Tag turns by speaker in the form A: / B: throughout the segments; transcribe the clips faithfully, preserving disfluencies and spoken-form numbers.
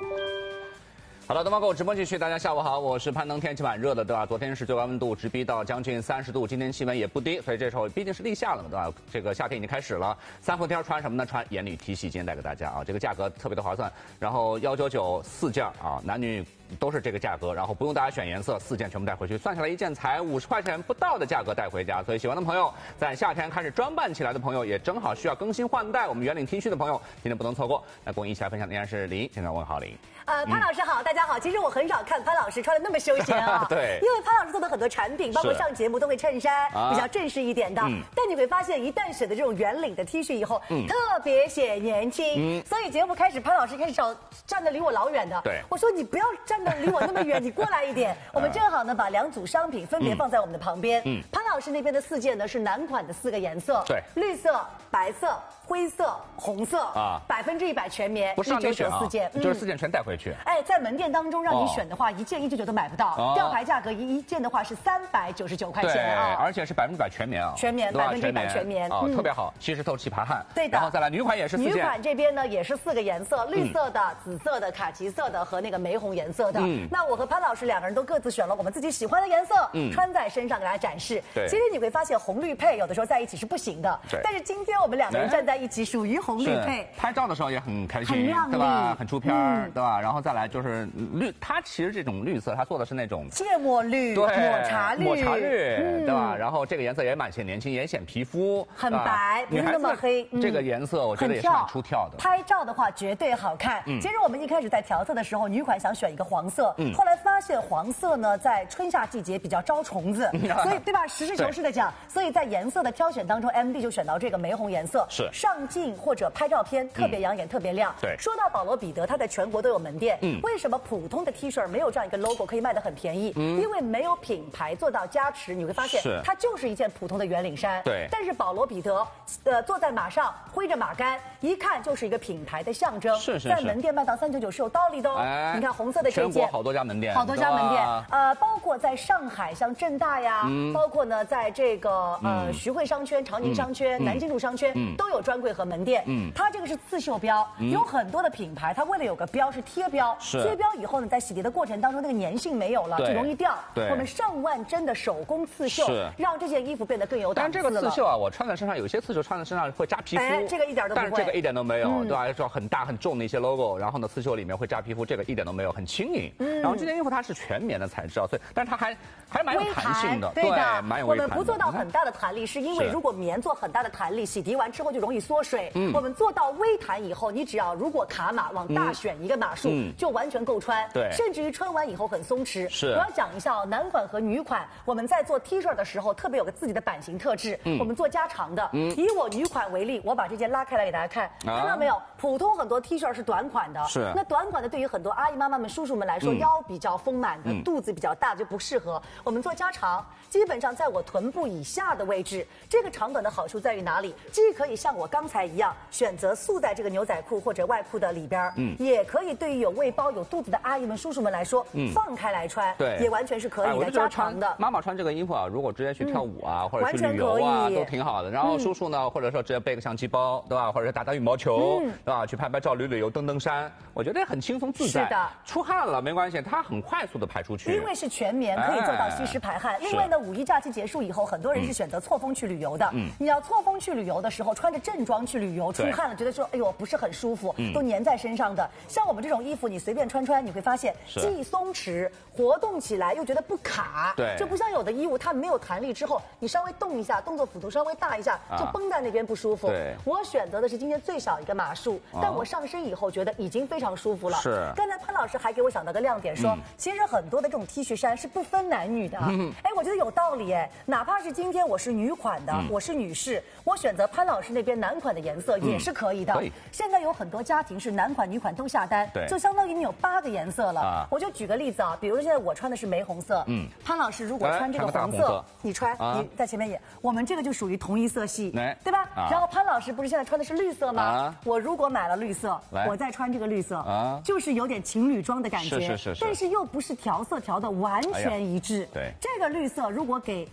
A: 好了，东方购直播继续，大家下午好，我是攀登。天气蛮热的，对吧？昨天是最高温度直逼到将近三十度，今天气温也不低，所以这时候毕竟是立夏了嘛，对吧？这个夏天已经开始了，三伏天穿什么呢？穿眼里 T 恤，今天带给大家啊，这个价格特别的划算，然后幺九九四件啊，男女都是这个价格，然后不用大家选颜色，四件全部带回去，算下来一件才五十块钱不到的价格带回家，所以喜欢的朋友，在夏天开始装扮起来的朋友，也正好需要更新换代，我们圆领 T 恤的朋友，今天不能错过。来跟我一起来分享的依然是林，现在问好林。
B: 呃，潘老师好，大家好。其实我很少看潘老师穿的那么休闲啊，
A: 对，
B: 因为潘老师做的很多产品，包括上节目都会衬衫，比较正式一点的。嗯、但你会发现，一旦选的这种圆领的 T 恤以后，嗯、特别显年轻。嗯、所以节目开始，潘老师开始找站得离我老远的。
A: 对，
B: 我说你不要站得离我那么远，你过来一点。我们正好呢，把两组商品分别放在我们的旁边。嗯，潘老师那边的四件呢是男款的四个颜色，
A: 对，
B: 绿色、白色、灰色、红色啊，百分之一百全棉，
A: 不是让你选啊，
B: 四件，
A: 就是四件全带回去。
B: 哎，在门店当中让你选的话，一件一九九都买不到，吊牌价格一一件的话是三百九十九块钱啊，
A: 而且是百分之百全棉啊，
B: 全棉百分之一百全棉
A: 啊，特别好，吸湿透气排汗。
B: 对的，
A: 然后再来女款也是四件，
B: 女款这边呢也是四个颜色，绿色的、紫色的、卡其色的和那个玫红颜色的。嗯，那我和潘老师两个人都各自选了我们自己喜欢的颜色，嗯，穿在身上给大家展示。
A: 对，
B: 其实你会发现红绿配有的时候在一起是不行的，
A: 对。
B: 但是今天我们两个人站在一起，属于红绿配，
A: 拍照的时候也很开心，
B: 很亮丽，
A: 对吧？很出片儿，对吧？然后再来就是绿，它其实这种绿色，它做的是那种
B: 芥末绿、
A: 抹
B: 茶绿、
A: 抹茶绿，对吧？然后这个颜色也蛮显年轻，也显皮肤，
B: 很白，不是那么黑。
A: 这个颜色我觉得也是蛮出挑的。
B: 拍照的话绝对好看。其实我们一开始在调色的时候，女款想选一个黄色，后来发现黄色呢在春夏季节比较招虫子，所以对吧？实事求是的讲，所以在颜色的挑选当中 ，M D 就选到这个玫红颜色，
A: 是
B: 上镜或者拍照片特别养眼，特别亮。
A: 对，
B: 说到保罗彼得，它在全国都有门店。嗯，为什么普通的 T 恤没有这样一个 logo 可以卖得很便宜？嗯，因为没有品牌做到加持，你会发现它就是一件普通的圆领衫。
A: 对，
B: 但是保罗彼得，呃，坐在马上挥着马杆，一看就是一个品牌的象征。
A: 是是是，
B: 在门店卖到三九九是有道理的哦。哎，你看红色的这件，
A: 全国好多家门店，
B: 好多家门店，呃，包括在上海像正大呀，嗯、包括呢在这个呃、嗯、徐汇商圈、长宁商圈、嗯、南京路商圈、嗯、都有专柜和门店。嗯，它这个是刺绣标，嗯、有很多的品牌，它为了有个标是贴标，贴标以后呢，在洗涤的过程当中，那个粘性没有了，就容易掉。
A: 对，
B: 我们上万针的手工刺绣，让这件衣服变得更有档次了。
A: 但这个刺绣啊，我穿在身上，有些刺绣穿在身上会扎皮肤，
B: 哎，这个一点都不会。
A: 但是这个一点都没有，嗯、对吧？说很大很重的一些 logo， 然后呢，刺绣里面会扎皮肤，这个一点都没有，很轻盈。嗯，然后这件衣服它是全棉的材质啊，所以，但是它还还蛮有弹性的，
B: 对的，
A: 蛮有
B: 微弹。我们不做到很大的弹力，是因为如果棉做很大的弹力，洗涤完之后就容易缩水。嗯，我们做到微弹以后，你只要如果卡码往大选一个码数，嗯、就完全够穿。
A: 对，
B: 甚至于穿完以后很松弛。
A: 是，
B: 我要讲一下哦，男款和女款，我们在做 T 恤的时候，特别有个自己的版型特质。嗯，我们做加长的。嗯，以我女款为例，我把这件拉开来给大家看，看到没有？普通很多 T 恤是短款的，
A: 是。
B: 那短款的对于很多阿姨妈妈们、叔叔们来说，腰比较丰满的，肚子比较大就不适合。我们做加长，基本上在我臀部以下的位置。这个长短的好处在于哪里？既可以像我刚才一样选择束在这个牛仔裤或者外裤的里边，嗯，也可以对于有胃包、有肚子的阿姨们、叔叔们来说，嗯，放开来穿，
A: 对，
B: 也完全是可以的。加长的，
A: 妈妈穿这个衣服啊，如果直接去跳舞啊，或者去旅游啊，都挺好的。然后叔叔呢，或者说直接背个相机包，对吧？或者是打打羽毛球，对吧？去拍拍照、旅旅游、登登山，我觉得很轻松自在。
B: 是的，
A: 出汗了没关系，它很快速的排出去。
B: 因为是全棉，可以做到吸湿排汗。另外呢，五一假期结束以后，很多人是选择错峰去旅游的。嗯，你要错峰去旅游的时候，穿着正装去旅游，出汗了，觉得说，哎呦，不是很舒服，都粘在身上的。像我们这种衣服，你随便穿穿，你会发现既松弛，活动起来又觉得不卡。
A: 对，
B: 就不像有的衣物，它没有弹力之后，你稍微动一下，动作幅度稍微大一下，就绷在那边不舒服。
A: 对，
B: 我选择的是今天最小一个码数，但我上身以后觉得已经非常舒服了。
A: 是。
B: 刚才潘老师还给我想到个亮点，说其实很多的这种 T 恤衫是不分男女的。哎，我觉得有道理哎，哪怕是今天我是女款的，我是女士，我选择潘老师那边男款的颜色也是可以的。可以。现在有很多家庭是男款、女款都下单，
A: 对，
B: 就相当于你有八个颜色了。我就举个例子啊，比如说现在我穿的是玫红色，嗯，潘老师如果穿这个红色，你穿，你在前面演，我们这个就属于同一色系，对吧？然后潘老师不是现在穿的是绿色吗？我如果买了绿色，我再穿这个绿色，就是有点情侣装的感觉，
A: 是是是，
B: 但是又不是调色调的完全一致。
A: 对，
B: 这个绿色如果给男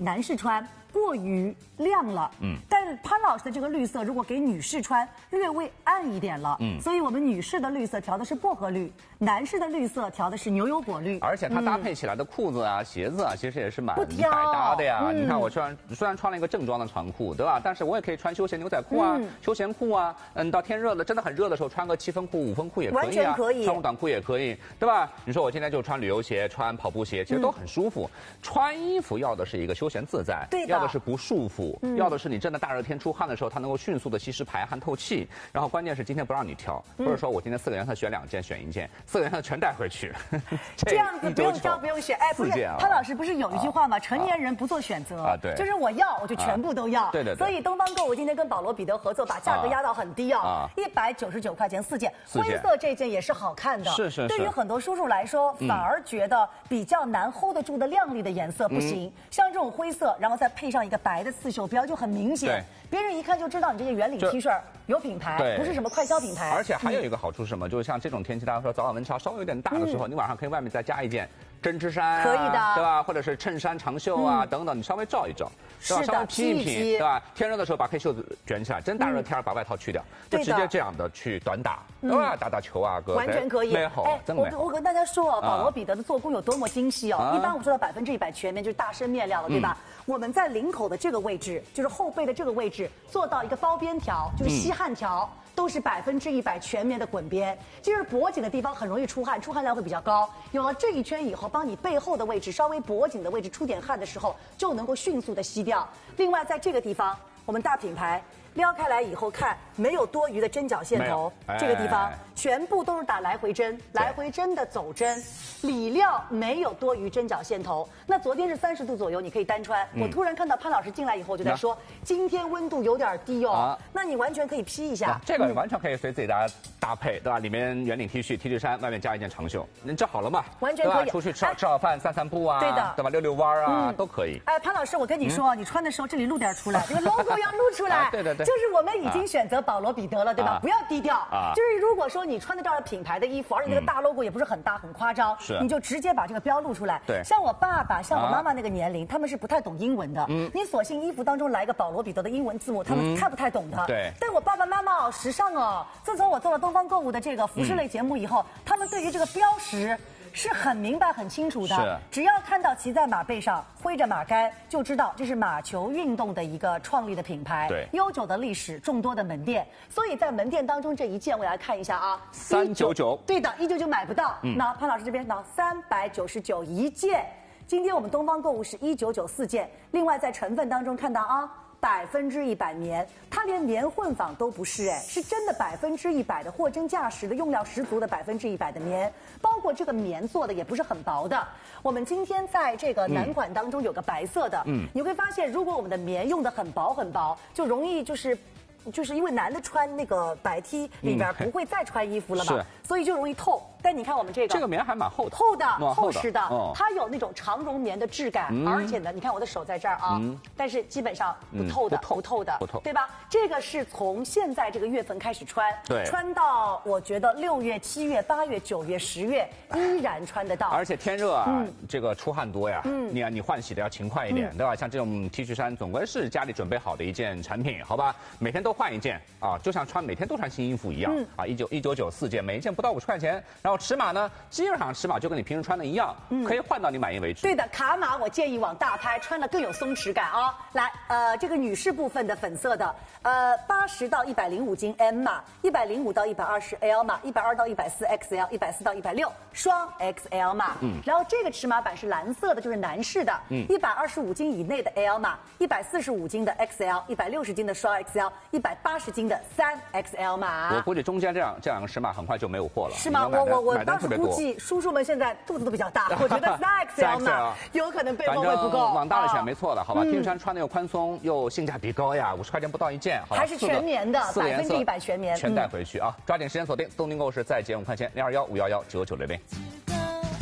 B: 男士穿过于亮了，嗯，但是潘老师的这个绿色如果给女士穿略微暗一点了，嗯，所以我们女士的绿色调的是薄荷绿，男士的绿色调的是牛油果绿，
A: 而且它搭配起来的裤子啊、嗯、鞋子啊，其实也是蛮百搭的呀。
B: 嗯、
A: 你看我虽然虽然穿了一个正装的长裤，对吧？但是我也可以穿休闲牛仔裤啊、嗯、休闲裤啊，嗯，到天热了真的很热的时候，穿个七分裤、五分裤也可以啊，
B: 完全可以，
A: 穿个短裤也可以，对吧？你说我今天就穿旅游鞋、穿跑步鞋，其实都很舒服。嗯、穿衣服要的是一个休闲自在，
B: 对的，
A: 要的是不束缚。嗯、要的是你真的大热天出汗的时候，它能够迅速的吸湿排汗透气。然后关键是今天不让你挑，嗯、或者说我今天四个颜色选两件，选一件，四个颜色全带回去。
B: 这样子不用挑不用选，哎，不是，
A: 啊、
B: 潘老师不是有一句话吗？啊、成年人不做选择
A: 啊，对，
B: 就是我要我就全部都要。
A: 啊、对对对。
B: 所以东方购物今天跟保罗彼得合作，把价格压到很低啊，一百九十九块钱四件，灰色这件也是好看的。
A: 是是是。
B: 对于很多叔叔来说，反而觉得比较难 hold 得住的亮丽的颜色不行，嗯、像这种灰色，然后再配上一个白的刺绣标，就很明显，别人一看就知道你这些圆领 T 恤有品牌，不是什么快消品牌。
A: 而且还有一个好处是什么？就是像这种天气，大家说早晚温差稍微有点大的时候，你晚上可以外面再加一件针织衫，
B: 可以的，
A: 对吧？或者是衬衫长袖啊等等，你稍微罩一罩，
B: 是的，
A: 稍微披一披，对吧？天热的时候把黑袖子卷起来，真大热天把外套去掉，就直接这样的去短打，对吧？打打球啊，哥，
B: 完全可以。
A: 美好，真美好。
B: 我我跟大家说哦，保罗彼得的做工有多么精细哦。一般我们说到百分之一百全棉就是大身面料了，对吧？我们在领口的这个位置，就是后背的这个位置，做到一个包边条，就是吸汗条。都是百分之一百全棉的滚边，就是脖颈的地方很容易出汗，出汗量会比较高。有了这一圈以后，帮你背后的位置稍微脖颈的位置出点汗的时候，就能够迅速的吸掉。另外，在这个地方，我们大品牌撩开来以后看，没有多余的针脚线头，
A: 哎、
B: 这个地方全部都是打来回针，来回针的走针，里料没有多余针脚线头。那昨天是三十度左右，你可以单穿。嗯、我突然看到潘老师进来以后就在说，今天温度有点低哦，啊、那你完全可以披一下。
A: 啊、这个完全可以随自己大家搭配，对吧？里面圆领 T 恤、T 恤衫，外面加一件长袖，你这好了嘛？
B: 完全可以。
A: 出去吃吃好饭、散散步啊，
B: 对的，
A: 对吧？溜溜弯啊，嗯、都可以。
B: 哎，潘老师，我跟你说，嗯、你穿的时候这里露点出来，这个 logo 要露出来。
A: 啊、对对对，
B: 就是我们已经选择保罗彼得了，对吧？啊、不要低调。啊，就是如果说你穿得到品牌的衣服，而且那个大 logo 也不是很大很夸张，
A: 是，
B: 你就直接把这个标露出来。
A: 对，
B: 像我爸爸、像我妈妈那个年龄，他们是不太懂英文的。嗯，你索性衣服当中来一个保罗彼得的英文字母，他们看不太懂的。
A: 对，
B: 但我爸爸妈妈哦，时尚哦。自从我做了东方购物的这个服饰类节目以后，他们对于这个标识是很明白、很清楚的。
A: 是，
B: 只要看到骑在马背上挥着马杆，就知道这是马球运动的一个创立的品牌。
A: 对，
B: 悠久的历史，众多的门店。所以在门店当中这一件，我来看一下啊，
A: 三九九。
B: 对的，一九九买不到。嗯，那潘老师这边呢，三百九十九一件。今天我们东方购物是一九九四件。另外在成分当中看到啊。百分之一百棉，它连棉混纺都不是，哎，是真的百分之一百的货真价实的用料十足的百分之一百的棉，包括这个棉做的也不是很薄的。我们今天在这个男款当中有个白色的，嗯，你会发现如果我们的棉用的很薄很薄，就容易就是。就是因为男的穿那个白 T 里边不会再穿衣服了嘛，
A: 嗯、
B: 所以就容易透。但你看我们这个，
A: 这个棉还蛮厚的，
B: 厚的、
A: 厚
B: 厚实的，
A: 哦、
B: 它有那种长绒棉的质感，嗯、而且呢，你看我的手在这儿啊，嗯、但是基本上不透的，
A: 嗯、不透
B: 不透的，
A: 不透，
B: 对吧？这个是从现在这个月份开始穿，
A: 对，
B: 穿到我觉得六月、七月、八月、九月、十月依然穿得到。
A: 而且天热啊，嗯、这个出汗多呀，嗯、你啊你换洗的要勤快一点，嗯、对吧？像这种 T 恤衫，总归是家里准备好的一件产品，好吧？每天都换一件啊。就像穿每天都穿新衣服一样、嗯、啊！一九一九九四件，每一件不到五十块钱。然后尺码呢，基本上尺码就跟你平时穿的一样，嗯、可以换到你满意为止。
B: 对的，卡码我建议往大拍，穿的更有松弛感啊！来，呃，这个女士部分的粉色的，呃，八十到一百零五斤 M 码，一百零五到一百二十 L 码，一百二到一百四 X L， 一百四到一百六双 X L 码。嗯，然后这个尺码版是蓝色的，就是男士的，嗯，一百二十五斤以内的 L 码，一百四十五斤的 X L， 一百六十斤的双 X L， 一百八十斤的三 X L 码。
A: 我估计中间这样这两个尺码很快就没有货了。
B: 是吗？我我我当时估计叔叔们现在肚子都比较大，我觉得三 X L 码有可能备货会不够。
A: 往大了选没错的，好吧？T 恤衫穿的又宽松又性价比高呀，五十块钱不到一件，
B: 还是全棉的，百分之一百全棉，
A: 全带回去啊！抓紧时间锁定东宁购市，再减五块钱，零二幺五幺幺九九零零。